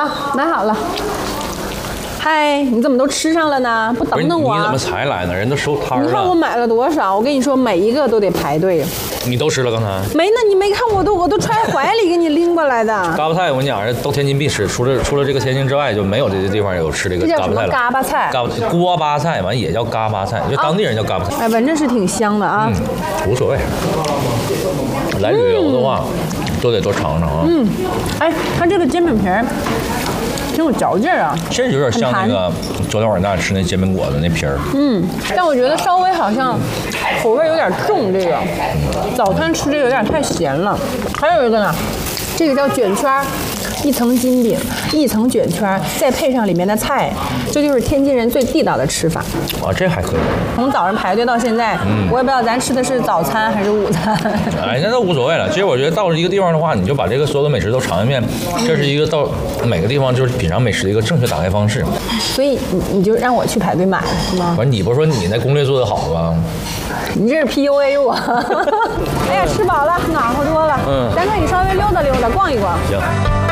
了，买好了。嗨，你怎么都吃上了呢？不等等我啊？ 你怎么才来呢？人都收摊了。 你看我买了多少？我跟你说，每一个都得排队。 你都吃了刚才？ 没呢，你没看我都揣怀里给你拎过来的。 嘎巴菜，我跟你讲，都天津必吃，除了这个天津之外，就没有这些地方有吃这个嘎巴菜了。 嘎巴菜， 锅巴菜，完也叫嘎巴菜，就当地人叫嘎巴菜。 哎，反正是挺香的啊。 无所谓。来旅游的话，都得多尝尝啊。 哎，它这个煎饼皮儿。挺有嚼劲啊， 这有点像那个昨天晚上咱俩吃那煎饼果子那皮儿。 但我觉得稍微好像口味有点重，这个早餐吃这个有点太咸了。还有一个呢，这个叫卷圈，一层金饼，一层卷圈，再配上里面的菜，这就是天津人最地道的吃法。 哇，这还可以。 从早上排队到现在，我也不知道咱吃的是早餐还是午餐。 哎，那都无所谓了。其实我觉得到了一个地方的话，你就把这个所有的美食都尝一遍，这是一个到每个地方就是品尝美食的一个正确打开方式。 所以你就让我去排队买了是吗？ 反正你不是说你那攻略做得好吗？ 你这是 PUA 我。哎呀，吃饱了，暖和多了。咱可以稍微溜达溜达，逛一逛。 行。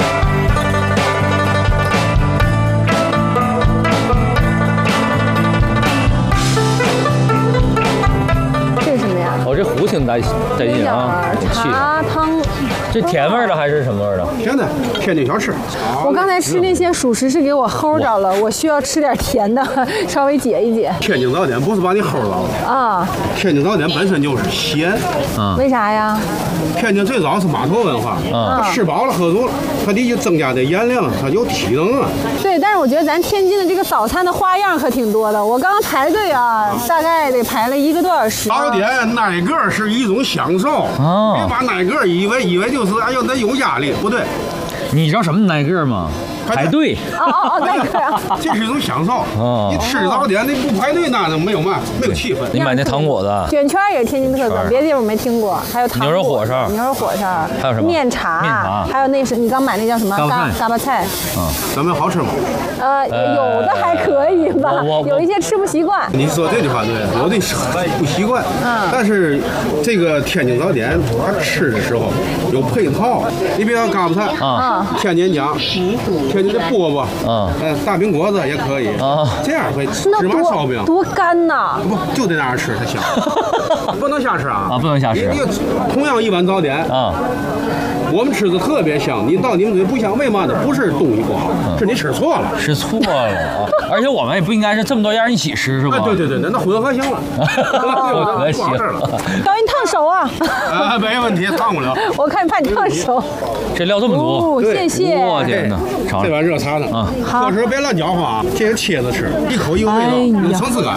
这是什么呀？ 哦，这壶挺带劲啊！ 茶汤。 这甜味的还是什么味的？ 甜的，天津小吃。 我刚才吃那些属实是给我齁着了，我需要吃点甜的，稍微解一解。 天津早点不是把你齁着的啊， 天津早点本身就是咸。 为啥呀？ 天津最早是码头文化，吃饱了喝足了，它得就增加点盐量，它有体能啊。 对，但是我觉得咱天津的这个早餐的花样可挺多的。我刚刚排队啊，大概得排了1个多小时。 早点挨个是一种享受，别把挨个以为就是哎呦那有压力，不对。 你知道什么挨个吗？排队。 挨个。 这是一种享受。你吃早点你不排队那没有气氛。 你买那糖果子。 卷圈也是天津特色，别的地方没听过。还有糖牛肉火烧。 还有什么？面茶。还有那是你刚买那叫什么？嘎巴菜。 咱们好吃吗？ 有的还可以吧，有一些吃不习惯。 你说这句话对，有的不习惯。但是这个天津早点，它吃的时候有配套。你比如嘎巴菜天津讲，天津的饽饽，大饼果子也可以这样会芝麻烧饼多干呐！ 不就在那儿吃才香，不能瞎吃啊！ 不能瞎吃。 你同样一碗早点我们吃的特别香，你到你们嘴不香，为嘛呢？不是东西不好，是你吃错了， 吃错了。而且我们也不应该是这么多样一起吃，是吧？ 对，那混合型了， 混合型了。 导演烫手啊！ 没问题，烫不了。 我看你怕你烫手。 这料这么多， 谢谢。 我天哪！尝这碗热茶呢喝时别乱搅和啊，这个切着吃，一口一个味道，有层次感。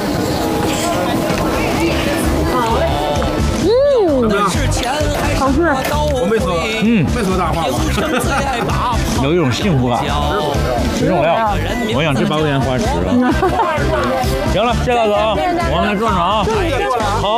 怎么样？ 好吃。 我没说，没说大话吧？ 有一种幸福感。吃重料，我想这8块钱花10了。行了，谢大哥啊，我们来转转啊。好。